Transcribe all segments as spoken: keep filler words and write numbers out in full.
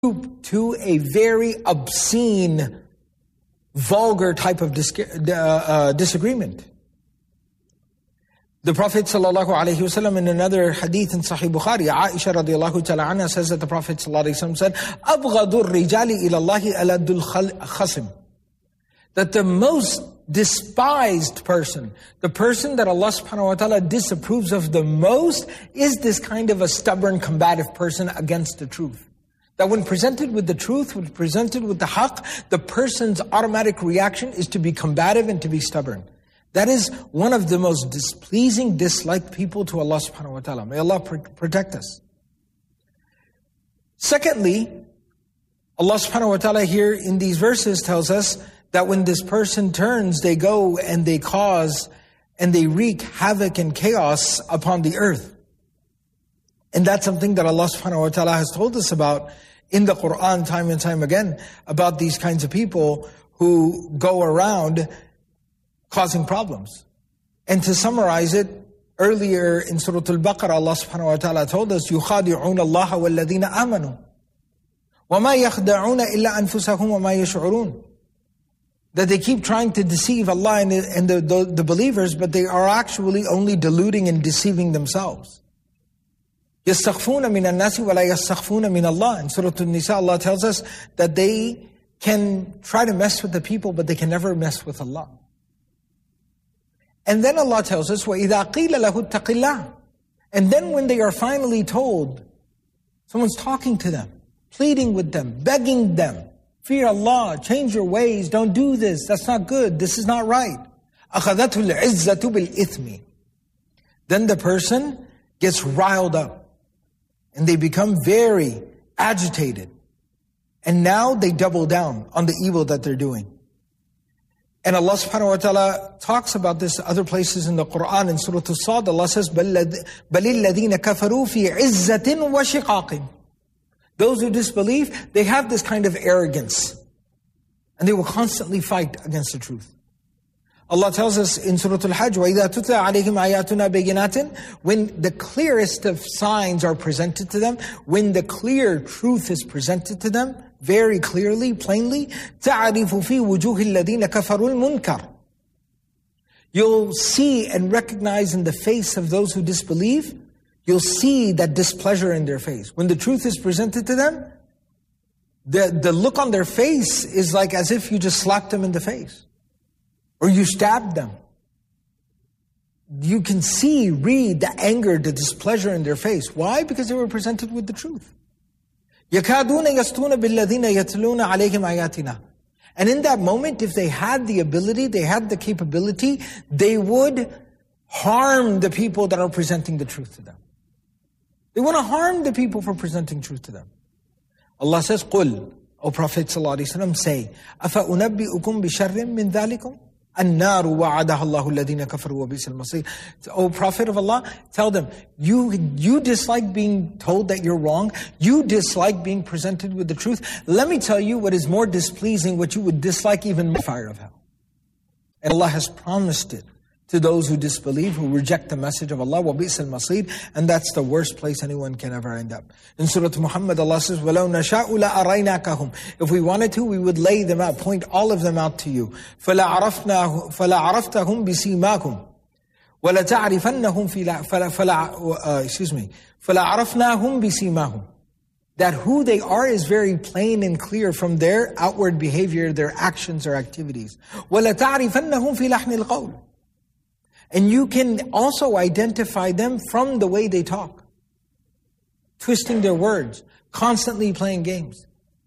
to a very obscene, vulgar type of dis- uh, uh, disagreement. The Prophet sallallahu alaihi wasallam in another hadith in Sahih Bukhari, Aisha radiallahu ta'ala anha says that the Prophet sallallahu alaihi wasallam said, "Abghadu rijali ila Allahi aladul khasim." That the most despised person, the person that Allah subhanahu wa ta'ala disapproves of the most, is this kind of a stubborn, combative person against the truth. That when presented with the truth, when presented with the haqq, the person's automatic reaction is to be combative and to be stubborn. That is one of the most displeasing, disliked people to Allah subhanahu wa ta'ala. May Allah pr- protect us. Secondly, Allah subhanahu wa ta'ala here in these verses tells us that when this person turns, they go and they cause and they wreak havoc and chaos upon the earth. And that's something that Allah subhanahu wa ta'ala has told us about in the Quran time and time again, about these kinds of people who go around causing problems. And to summarize it, earlier in Surah Al-Baqarah, Allah subhanahu wa ta'ala told us, يُخَادِعُونَ اللَّهَ وَالَّذِينَ آمَنُوا وَمَا يَخْدَعُونَ إِلَّا أَنفُسَهُمْ وَمَا يَشْعُرُونَ. That they keep trying to deceive Allah and, and the, the, the believers, but they are actually only deluding and deceiving themselves. يَسْتَخْفُونَ مِنَ النَّاسِ وَلَا يَسْتَخْفُونَ مِنَ اللَّهِ. In Surah An-Nisa, Allah tells us that they can try to mess with the people, but they can never mess with Allah. And then Allah tells us, وَإِذَا قِيلَ لَهُ اتَّقِ اللَّهِ. And then when they are finally told, someone's talking to them, pleading with them, begging them, fear Allah, change your ways, don't do this, that's not good, this is not right. أَخَذَتْهُ الْعِزَّةُ بِالْإِثْمِ. Then the person gets riled up. And they become very agitated. And now they double down on the evil that they're doing. And Allah subhanahu wa ta'ala talks about this other places in the Quran. In Surah As-Sad, Allah says, بَلِ الَّذِينَ كَفَرُوا فِي عِزَّةٍ وَشِقَاقٍ. Those who disbelieve, they have this kind of arrogance. And they will constantly fight against the truth. Allah tells us in Surah Al-Hajj, وَإِذَا تُتْلَى عَلَيْهِمْ آيَاتُنَا بَيِّنَاتٍ. When the clearest of signs are presented to them, when the clear truth is presented to them, very clearly, plainly, تَعْرِفُ فِي وُجُوهِ الَّذِينَ كَفَرُوا الْمُنْكَرِ. You'll see and recognize in the face of those who disbelieve, you'll see that displeasure in their face. When the truth is presented to them, the, the look on their face is like as if you just slapped them in the face. Or you stabbed them. You can see, read the anger, the displeasure in their face. Why? Because they were presented with the truth. يَكَادُونَ يَسْطُونَ بِالَّذِينَ يَتْلُونَ عَلَيْهِمْ آيَاتِنَا. And in that moment, if they had the ability, they had the capability, they would harm the people that are presenting the truth to them. They want to harm the people for presenting truth to them. Allah says, قُلْ, O Prophet ﷺ, say, أَفَأُنَبِّئُكُمْ بِشَرٍّ مِّن ذَلِكُمْ النَّارُ وَعَدَهَا اللَّهُ الَّذِينَ كَفَرُوا وَبِئْسَ الْمَصِيرُ. O Prophet of Allah, tell them, you, you dislike being told that you're wrong. You dislike being presented with the truth. Let me tell you what is more displeasing, what you would dislike even more, fire of hell. And Allah has promised it to those who disbelieve, who reject the message of Allah, وَبِئْسَ الْمَصِيرُ. And that's the worst place anyone can ever end up. In Surah Muhammad, Allah says, وَلَوْ نَشَاءُ لَأَرَيْنَاكَهُمْ. If we wanted to, we would lay them out, point all of them out to you. فَلَعَرَفْتَهُمْ بِسِيمَاكُمْ وَلَتَعْرِفَنَّهُمْ فِي فَلَا excuse me فَلَعَرَفْنَاهُمْ بِسِيمَاهُمْ. That who they are is very plain and clear from their outward behavior, their actions or activities. وَلَتَعْرِفَنَّهُمْ فِي لَحْنِ الْقَوْلِ. And you can also identify them from the way they talk. Twisting their words, constantly playing games.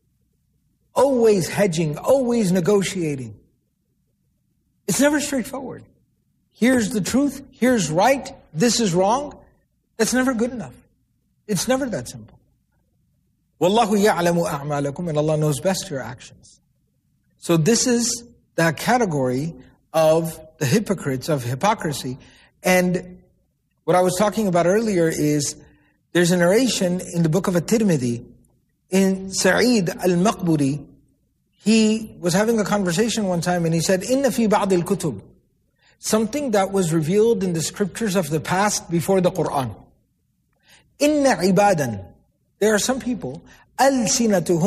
Always hedging, always negotiating. It's never straightforward. Here's the truth, here's right, this is wrong. That's never good enough. It's never that simple. وَاللَّهُ يَعْلَمُ أَعْمَالَكُمْ. And Allah knows best your actions. So this is that category of the hypocrites, of hypocrisy. And what I was talking about earlier is, there's a narration in the book of At-Tirmidhi, in Sa'id al-Maqburi. He was having a conversation one time and he said, إِنَّ فِي بَعْضِ الْكُتُبِ. Something that was revealed in the scriptures of the past before the Quran. إِنَّ عِبَادًا. There are some people, أَلْسِنَتُهُمْ